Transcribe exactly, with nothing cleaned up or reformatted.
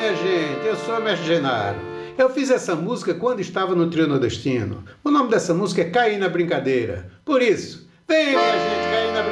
minha gente, eu sou o Mestre Genaro. Eu fiz essa música quando estava no Trio Nordestino. O nome dessa música é Cair na Brincadeira. Por isso, vem minha gente cair na